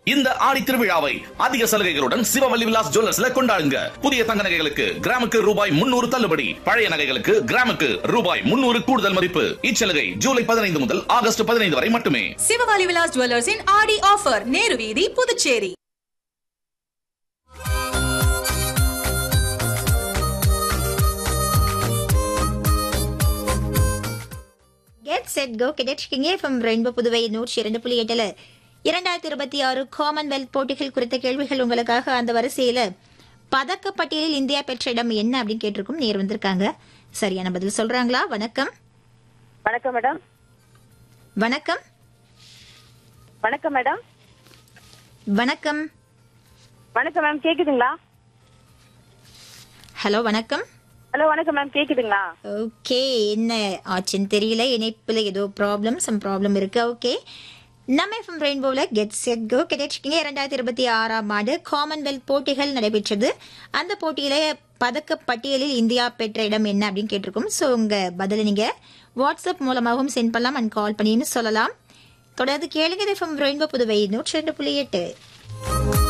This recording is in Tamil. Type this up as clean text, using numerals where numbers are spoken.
இந்த ஆடி திருவிழாவை அதிக சலுகைகளுடன் சிவவல்லி விலாஸ் ஜுவல்லர்ஸ்ல கொண்டாடுங்க. புதிய தங்க நகைகளுக்கு கிராமுக்கு ரூபாய் 300 தள்ளுபடி, பழைய நகைகளுக்கு கிராமுக்கு ரூபாய் 300 கூடுதல் மதிப்பு. இச்சலுகை ஜூலை 15 முதல் ஆகஸ்ட் 15 வரை மட்டுமே. சிவவல்லி விலாஸ் ஜுவல்லர்ஸின் ஆடி ஆஃபர், நேரு வீதி, Puducherry. Get set go கிடைச்சிருக்கீங்க from rainbow Puduvai 102.8. 2026 Commonwealth போட்டிகள் குறித்த கேள்விகள் உங்களுக்காக. அந்த வரிசையில பதக்கப்பட்டியலில் இந்தியா பெற்ற இடம் என்ன அப்படின்னு கேட்டிருக்கும். நேர் வந்திருக்காங்க, சரியான பதில் சொல்றாங்களா? வணக்கம். வணக்கம் மேடம். வணக்கம். வணக்கம் மேடம். வணக்கம். வணக்கம் மேம், கேக்குதுங்களா? ஹலோ, வணக்கம். ஹலோ, வணக்கம் மேம், கேக்குதுங்களா? ஓகே, என்ன ஆச்சுன்னு தெரியல, இணைப்புல ஏதோ ப்ராப்ளம் இருக்கு. ஓகே, நம்ம எஃப்எம் ரெயின்போவில் கெட் செட் கோ கிடைச்சிருக்கீங்க. 2026 ஆண்டு காமன்வெல்த் போட்டிகள் நடைபெற்றது. அந்த போட்டியில பதக்க பட்டியலில் இந்தியா பெற்ற இடம் என்ன அப்படின்னு கேட்டிருக்கோம். ஸோ உங்க பதில நீங்க வாட்ஸ்அப் மூலமாகவும் சென்ட் பண்ணலாம் அண்ட் கால் பண்ணின்னு சொல்லலாம். தொடர்ந்து கேளுங்க எஃப்எம் ரெயின்போ புதுவை 102.8.